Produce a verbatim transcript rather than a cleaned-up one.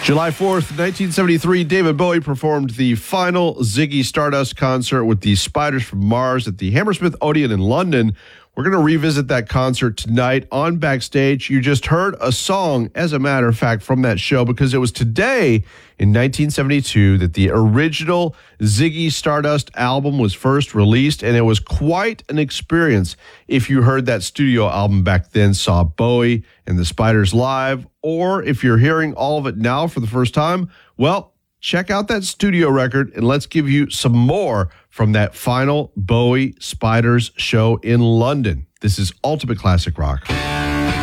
July fourth, nineteen seventy-three, David Bowie performed the final Ziggy Stardust concert with the Spiders from Mars at the Hammersmith Odeon in London. We're going to revisit that concert tonight on Backstage. You just heard a song, as a matter of fact, from that show, because it was today in nineteen seventy-two that the original Ziggy Stardust album was first released, and it was quite an experience if you heard that studio album back then, saw Bowie and the Spiders live, or if you're hearing all of it now for the first time, well, check out that studio record, and let's give you some more from that final Bowie Spiders show in London. This is Ultimate Classic Rock.